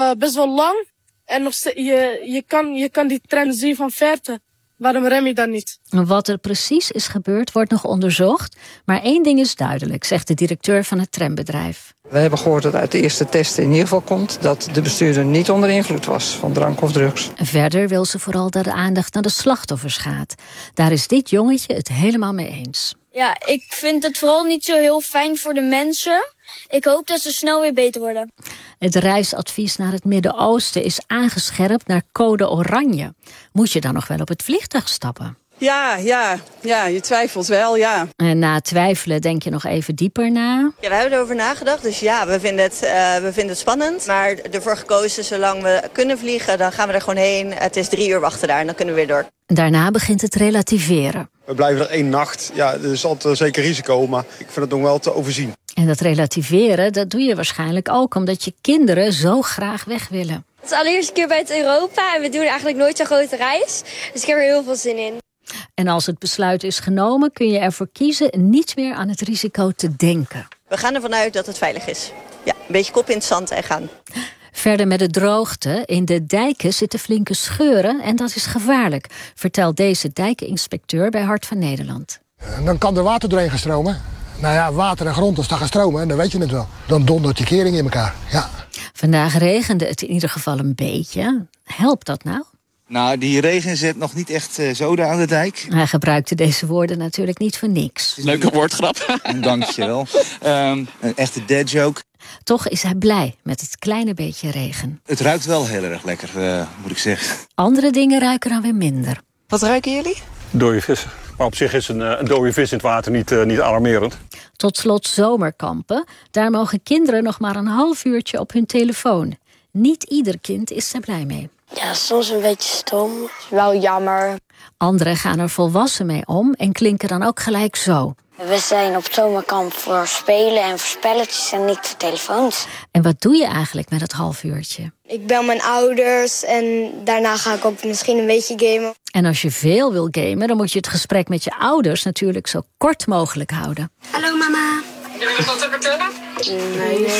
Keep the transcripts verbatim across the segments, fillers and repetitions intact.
uh, best wel lang. En nog ste- je, je, kan, je kan die trein zien van verte. Waarom rem je dan niet? Wat er precies is gebeurd wordt nog onderzocht. Maar één ding is duidelijk, zegt de directeur van het trambedrijf. We hebben gehoord dat uit de eerste test in ieder geval komt dat de bestuurder niet onder invloed was van drank of drugs. Verder wil ze vooral dat de aandacht naar de slachtoffers gaat. Daar is dit jongetje het helemaal mee eens. Ja, ik vind het vooral niet zo heel fijn voor de mensen. Ik hoop dat ze snel weer beter worden. Het reisadvies naar het Midden-Oosten is aangescherpt naar code oranje. Moet je dan nog wel op het vliegtuig stappen? Ja, ja, ja, je twijfelt wel, ja. En na twijfelen denk je nog even dieper na. Ja, we hebben erover nagedacht, dus ja, we vinden, het, uh, we vinden het spannend. Maar ervoor gekozen, zolang we kunnen vliegen, dan gaan we er gewoon heen. Het is drie uur wachten daar en dan kunnen we weer door. Daarna begint het relativeren. We blijven er één nacht. Ja, er is altijd zeker risico, maar ik vind het nog wel te overzien. En dat relativeren, dat doe je waarschijnlijk ook omdat je kinderen zo graag weg willen. Het is de allereerste keer bij het Europa en we doen eigenlijk nooit zo'n grote reis. Dus ik heb er heel veel zin in. En als het besluit is genomen, kun je ervoor kiezen niet meer aan het risico te denken. We gaan ervan uit dat het veilig is. Ja, een beetje kop in het zand en gaan. Verder met de droogte. In de dijken zitten flinke scheuren en dat is gevaarlijk, vertelt deze dijkeninspecteur bij Hart van Nederland. Dan kan er water doorheen gaan stromen. Nou ja, water en grond, als dat gaat stromen, dan weet je het wel. Dan dondert die kering in elkaar, ja. Vandaag regende het in ieder geval een beetje. Helpt dat nou? Nou, die regen zet nog niet echt uh, zoden aan de dijk. Hij gebruikte deze woorden natuurlijk niet voor niks. Leuke woordgrap. Dank je wel. Um, een echte dad joke. Toch is hij blij met het kleine beetje regen. Het ruikt wel heel erg lekker, uh, moet ik zeggen. Andere dingen ruiken dan weer minder. Wat ruiken jullie? Dode vissen. Maar op zich is een, een dode vis in het water niet, uh, niet alarmerend. Tot slot zomerkampen. Daar mogen kinderen nog maar een half uurtje op hun telefoon. Niet ieder kind is er blij mee. Ja, soms een beetje stom. Wel jammer. Anderen gaan er volwassen mee om en klinken dan ook gelijk zo. We zijn op zomerkamp voor spelen en voor spelletjes en niet voor telefoons. En wat doe je eigenlijk met het half uurtje? Ik bel mijn ouders en daarna ga ik ook misschien een beetje gamen. En als je veel wil gamen, dan moet je het gesprek met je ouders natuurlijk zo kort mogelijk houden. Hallo mama. Wil je nog wat te vertellen? Nee, nee.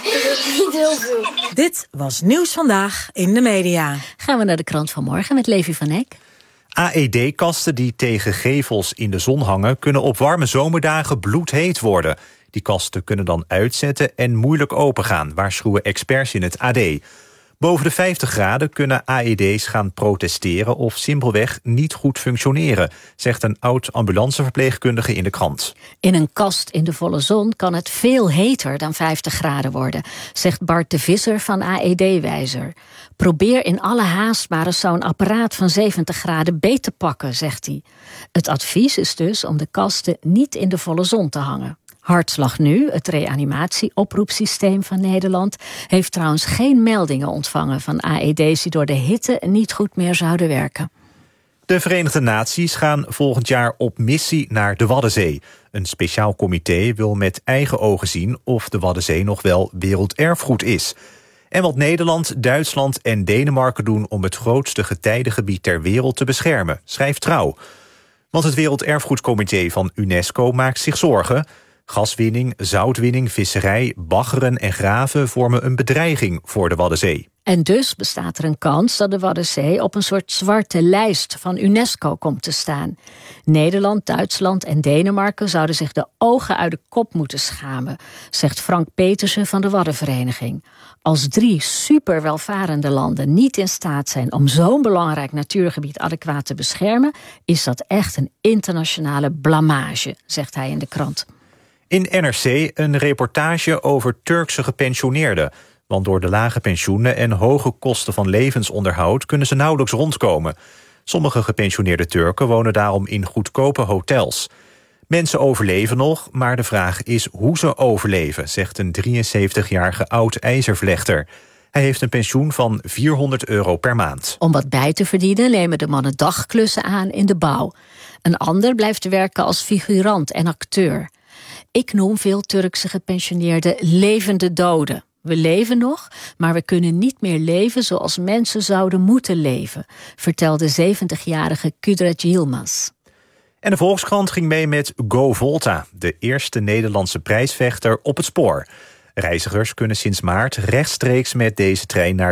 Niet heel veel. Dit was Nieuws Vandaag in de media. Gaan we naar de krant van morgen met Levi van Eck. A E D-kasten die tegen gevels in de zon hangen kunnen op warme zomerdagen bloedheet worden. Die kasten kunnen dan uitzetten en moeilijk opengaan, waarschuwen experts in het A D. Boven de vijftig graden kunnen A E D's gaan protesteren of simpelweg niet goed functioneren, zegt een oud-ambulanceverpleegkundige in de krant. In een kast in de volle zon kan het veel heter dan vijftig graden worden, zegt Bart de Visser van A E D-wijzer. Probeer in alle haast maar eens zo'n apparaat van zeventig graden beet te pakken, zegt hij. Het advies is dus om de kasten niet in de volle zon te hangen. Hartslag Nu, het reanimatie-oproepsysteem van Nederland, heeft trouwens geen meldingen ontvangen van A E D's die door de hitte niet goed meer zouden werken. De Verenigde Naties gaan volgend jaar op missie naar de Waddenzee. Een speciaal comité wil met eigen ogen zien of de Waddenzee nog wel werelderfgoed is. En wat Nederland, Duitsland en Denemarken doen om het grootste getijdengebied ter wereld te beschermen, schrijft Trouw. Want het Werelderfgoedcomité van UNESCO maakt zich zorgen. Gaswinning, zoutwinning, visserij, baggeren en graven vormen een bedreiging voor de Waddenzee. En dus bestaat er een kans dat de Waddenzee op een soort zwarte lijst van UNESCO komt te staan. Nederland, Duitsland en Denemarken zouden zich de ogen uit de kop moeten schamen, zegt Frank Petersen van de Waddenvereniging. Als drie superwelvarende landen niet in staat zijn om zo'n belangrijk natuurgebied adequaat te beschermen, is dat echt een internationale blamage, zegt hij in de krant. In N R C een reportage over Turkse gepensioneerden. Want door de lage pensioenen en hoge kosten van levensonderhoud kunnen ze nauwelijks rondkomen. Sommige gepensioneerde Turken wonen daarom in goedkope hotels. Mensen overleven nog, maar de vraag is hoe ze overleven, zegt een drieënzeventigjarige oud-ijzervlechter. Hij heeft een pensioen van vierhonderd euro per maand. Om wat bij te verdienen nemen de mannen dagklussen aan in de bouw. Een ander blijft werken als figurant en acteur. Ik noem veel Turkse gepensioneerden levende doden. We leven nog, maar we kunnen niet meer leven zoals mensen zouden moeten leven, vertelde zeventigjarige Kudret Yilmaz. En de Volkskrant ging mee met Go Volta, de eerste Nederlandse prijsvechter op het spoor. Reizigers kunnen sinds maart rechtstreeks met deze trein naar